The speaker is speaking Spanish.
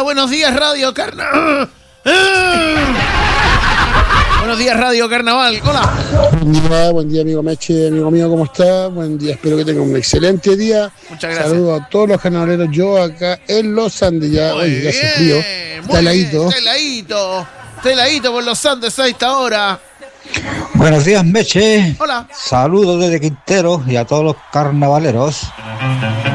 buenos días Radio Carnaval. Buenos días Radio Carnaval, hola. Buen día amigo Meche, amigo mío, ¿cómo está? Buen día, espero que tenga un excelente día. Muchas gracias. Saludos a todos los carnavaleros, yo acá en Los Andes, ya, oye, ya hace frío, está heladito. Está heladito por Los Andes a esta hora. Buenos días, Meche. Hola. Saludos desde Quintero y a todos los carnavaleros.